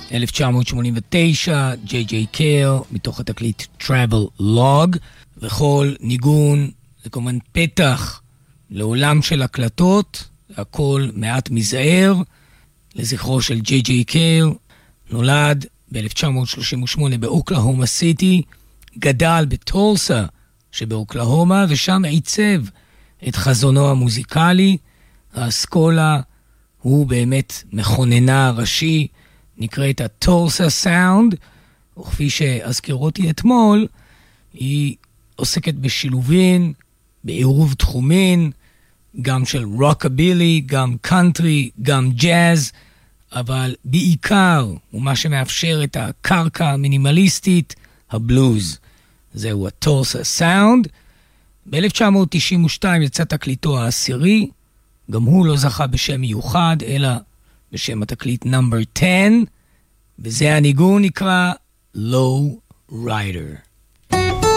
1989, ג'יי ג'יי קר, מתוך התקליט Travel Log, וכל ניגון זה כמובן פתח לעולם של הקלטות, הכל מעט מזער, לזכרו של ג'יי ג'יי קר, נולד ב-1938 באוקלהומה סיטי, גדל בטולסה שבאוקלהומה, ושם עיצב את חזונו המוזיקלי. האסכולה הוא באמת מכוננה הראשי, נקראת הטולסה סאונד, וכפי שהזכירותי אתמול, היא עוסקת בשילובים, בעירוב תחומין, גם של רוקבילי, גם קאנטרי, גם ג'אז, אבל בעיקר, ומה שמאפשר את הקרקע המינימליסטית, הבלוז. זהו הטולסה סאונד. ב-1992 יצא תקליטו העשירי, גם הוא לא זכה בשם מיוחד, אלא בשם התקליט נאמבר 10, וזה הניגון נקרא Low Rider.